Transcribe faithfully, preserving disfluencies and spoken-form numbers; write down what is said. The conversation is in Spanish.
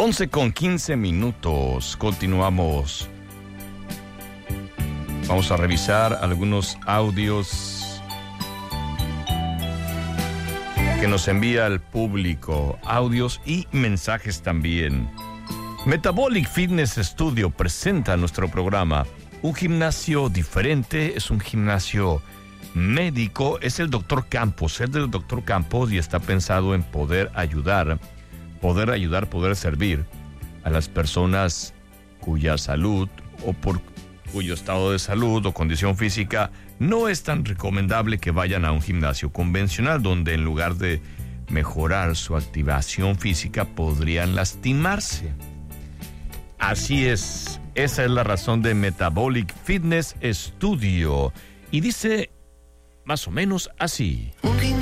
once con quince minutos. Continuamos. Vamos a revisar algunos audios que nos envía el público. Audios y mensajes también. Metabolic Fitness Studio presenta nuestro programa. Un gimnasio diferente, es un gimnasio médico, es el doctor Campos, es del doctor Campos y está pensado en poder ayudar, poder ayudar, poder servir a las personas cuya salud o por cuyo estado de salud o condición física no es tan recomendable que vayan a un gimnasio convencional donde en lugar de mejorar su activación física podrían lastimarse. Así es, esa es la razón de Metabolic Fitness Studio y dice más o menos así.